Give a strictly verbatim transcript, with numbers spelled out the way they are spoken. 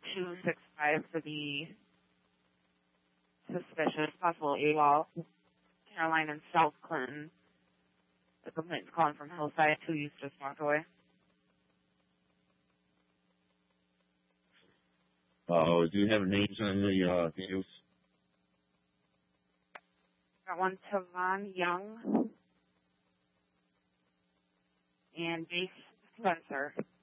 two six five for the suspicious possible AWOL. Caroline and South Clinton. The complaint's calling from Hillside. Two youths just walked away. Uh, do you have names on the uh, youths? Got one, Tavon Young and Jace Spencer.